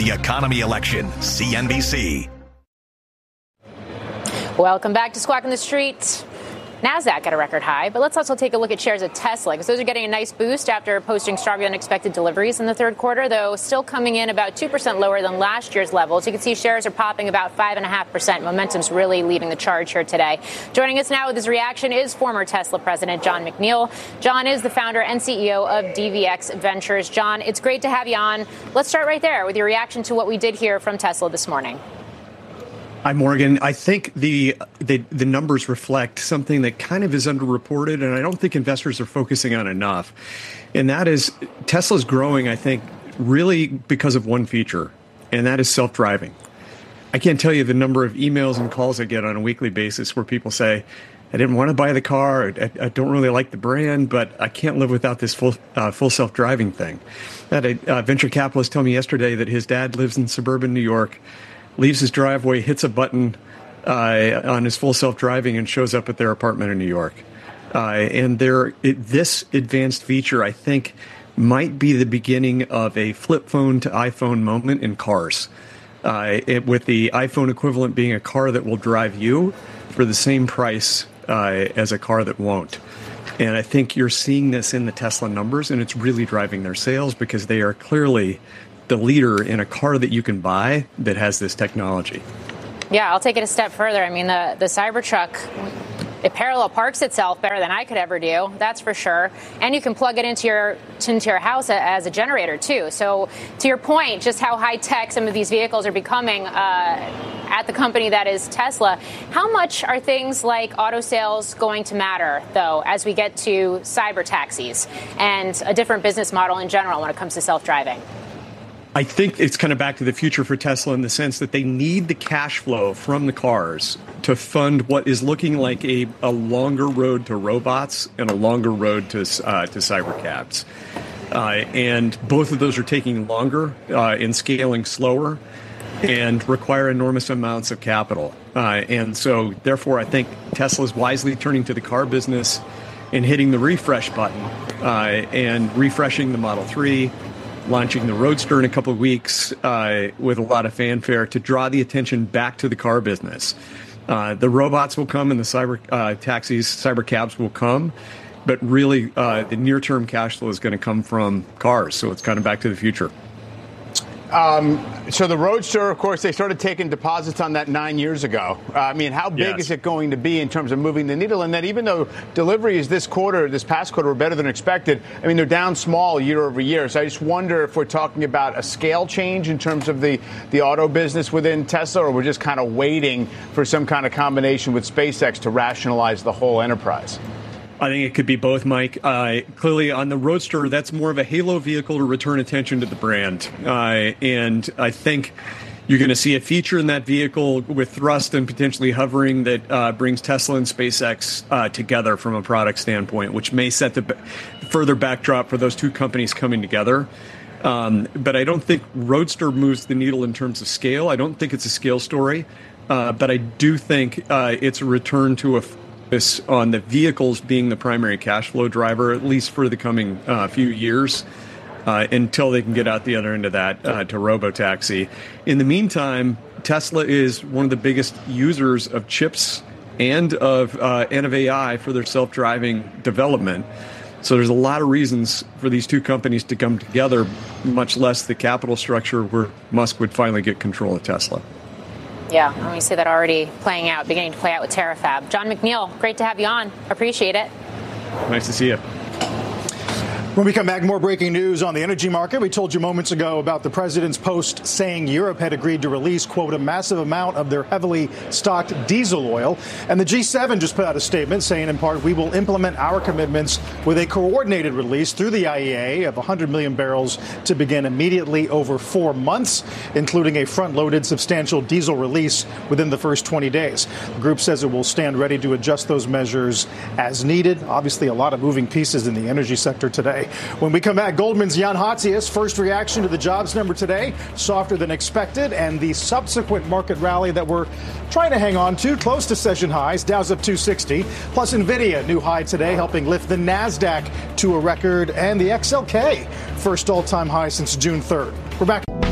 The Economy Election, CNBC. Welcome back to Squawk on the Street. NASDAQ at a record high, but let's also take a look at shares of Tesla, because those are getting a nice boost after posting stronger than expected deliveries in the third quarter, though still coming in about 2% lower than last year's levels. You can see shares are popping about 5.5%. Momentum's really leading the charge here today. Joining us now with his reaction is former Tesla president Jon McNeill. Jon is the founder and CEO of DVX Ventures. Jon, it's great to have you on. Let's start right there with your reaction to what we did hear from Tesla this morning. Hi, Morgan. I think the numbers reflect something that kind of is underreported, and I don't think investors are focusing on enough. And that is Tesla's growing, I think, really because of one feature, and that is self-driving. I can't tell you the number of emails and calls I get on a weekly basis where people say, I didn't want to buy the car, I don't really like the brand, but I can't live without this full self-driving thing. I had a venture capitalist tell me yesterday that his dad lives in suburban New York, leaves his driveway, hits a button on his full self-driving, and shows up at their apartment in New York. And this advanced feature, I think, might be the beginning of a flip phone to iPhone moment in cars, with the iPhone equivalent being a car that will drive you for the same price as a car that won't. And I think you're seeing this in the Tesla numbers, and it's really driving their sales because they are clearly the leader in a car that you can buy that has this technology. Yeah, I'll take it a step further. I mean, the Cybertruck, it parallel parks itself better than I could ever do, that's for sure. And you can plug it into your house as a generator, too. So to your point, just how high-tech some of these vehicles are becoming at the company that is Tesla, how much are things like auto sales going to matter, though, as we get to cyber taxis and a different business model in general when it comes to self-driving? I think it's kind of back to the future for Tesla in the sense that they need the cash flow from the cars to fund what is looking like a longer road to robots and a longer road to cybercabs. And both of those are taking longer and scaling slower and require enormous amounts of capital. And so, therefore, I think Tesla's wisely turning to the car business and hitting the refresh button and refreshing the Model 3, launching the Roadster in a couple of weeks with a lot of fanfare to draw the attention back to the car business. The robots will come and the cyber taxis, cyber cabs will come, but really the near-term cash flow is going to come from cars. So it's kind of back to the future. So the Roadster, of course, they started taking deposits on that 9 years ago. I mean, how big is it going to be in terms of moving the needle? And then even though deliveries this past quarter, were better than expected, I mean, they're down small year over year. So I just wonder if we're talking about a scale change in terms of the auto business within Tesla, or we're just kind of waiting for some kind of combination with SpaceX to rationalize the whole enterprise. I think it could be both, Mike. Clearly, on the Roadster, that's more of a halo vehicle to return attention to the brand. And I think you're going to see a feature in that vehicle with thrust and potentially hovering that brings Tesla and SpaceX together from a product standpoint, which may set the further backdrop for those two companies coming together. But I don't think Roadster moves the needle in terms of scale. I don't think it's a scale story. But I do think it's a return to a on the vehicles being the primary cash flow driver, at least for the coming few years, until they can get out the other end of that to robotaxi. In the meantime, Tesla is one of the biggest users of chips and of AI for their self-driving development. So there's a lot of reasons for these two companies to come together, much less the capital structure where Musk would finally get control of Tesla. Yeah, and we see that already beginning to play out with Terafab. Jon McNeill, great to have you on. Appreciate it. Nice to see you. When we come back, more breaking news on the energy market. We told you moments ago about the president's post saying Europe had agreed to release, quote, a massive amount of their heavily stocked diesel oil. And the G7 just put out a statement saying, in part, we will implement our commitments with a coordinated release through the IEA of 100 million barrels to begin immediately over 4 months, including a front-loaded substantial diesel release within the first 20 days. The group says it will stand ready to adjust those measures as needed. Obviously, a lot of moving pieces in the energy sector today. When we come back, Goldman's Jan Hatzius, first reaction to the jobs number today, softer than expected, and the subsequent market rally that we're trying to hang on to, close to session highs. Dow's up 260, plus NVIDIA, new high today, helping lift the NASDAQ to a record, and the XLK, first all-time high since June 3rd. We're back.